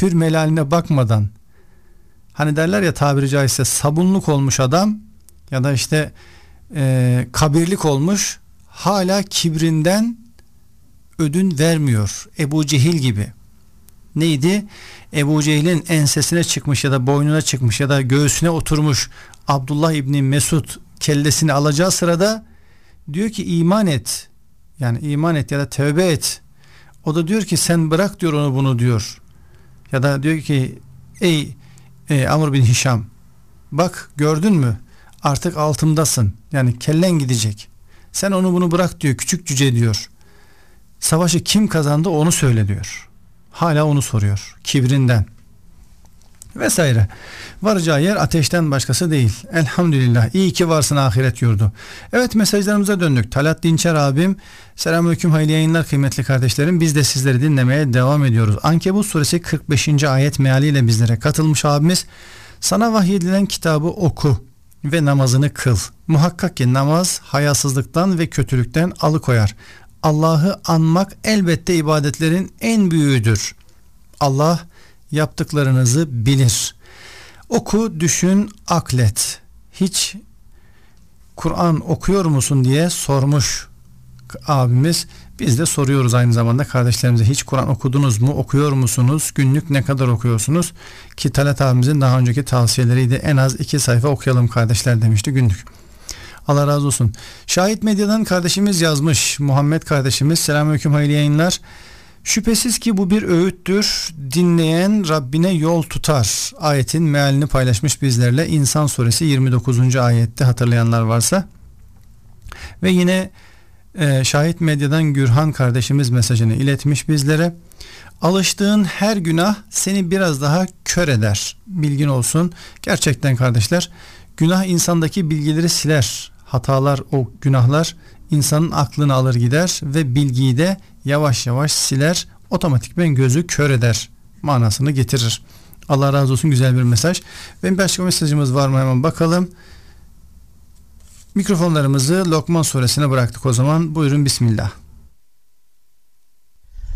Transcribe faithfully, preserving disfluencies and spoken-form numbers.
pür melaline bakmadan, hani derler ya tabiri caizse sabunluk olmuş adam ya da işte e, kabirlik olmuş, hala kibrinden ödün vermiyor. Ebu Cehil gibi. Neydi? Ebu Cehil'in ensesine çıkmış ya da boynuna çıkmış ya da göğsüne oturmuş Abdullah İbni Mesud kellesini alacağı sırada diyor ki iman et. Yani iman et ya da tövbe et. O da diyor ki sen bırak diyor onu bunu diyor. Ya da diyor ki ey, ey Amr bin Hişam, bak gördün mü? Artık altımdasın. Yani kellen gidecek. Sen onu bunu bırak diyor, küçük cüce diyor. Savaşı kim kazandı onu söyle diyor. Hala onu soruyor. Kibrinden. Vesaire. Varacağı yer ateşten başkası değil. Elhamdülillah. İyi ki varsın ahiret yurdu. Evet, mesajlarımıza döndük. Talat Dinçer abim, selamünaleyküm, hayırlı yayınlar kıymetli kardeşlerim. Biz de sizleri dinlemeye devam ediyoruz. Ankebut suresi kırk beşinci ayet mealiyle bizlere katılmış abimiz. Sana vahyedilen kitabı oku ve namazını kıl. Muhakkak ki namaz hayasızlıktan ve kötülükten alıkoyar. Allah'ı anmak elbette ibadetlerin en büyüğüdür. Allah yaptıklarınızı bilir. Oku, düşün, aklet. Hiç Kur'an okuyor musun diye sormuş abimiz. Biz de soruyoruz aynı zamanda kardeşlerimize, hiç Kur'an okudunuz mu? Okuyor musunuz? Günlük ne kadar okuyorsunuz? Ki Talat abimizin daha önceki tavsiyeleriydi. En az iki sayfa okuyalım kardeşler demişti günlük. Allah razı olsun. Şahit Medya'dan kardeşimiz yazmış. Muhammed kardeşimiz, selamünaleyküm, hayırlı yayınlar. Şüphesiz ki bu bir öğüttür. Dinleyen Rabbine yol tutar. Ayetin mealini paylaşmış bizlerle. İnsan suresi yirmi dokuzuncu ayette, hatırlayanlar varsa. Ve yine e, Şahit Medya'dan Gürhan kardeşimiz mesajını iletmiş bizlere. Alıştığın her günah seni biraz daha kör eder. Bilgin olsun. Gerçekten kardeşler, günah insandaki bilgileri siler. Hatalar, o günahlar insanın aklını alır gider ve bilgiyi de yavaş yavaş siler, otomatikmen gözü kör eder manasını getirir. Allah razı olsun, güzel bir mesaj. Ve başka mesajımız var mı, hemen bakalım. Mikrofonlarımızı Lokman suresine bıraktık o zaman. Buyurun, bismillah.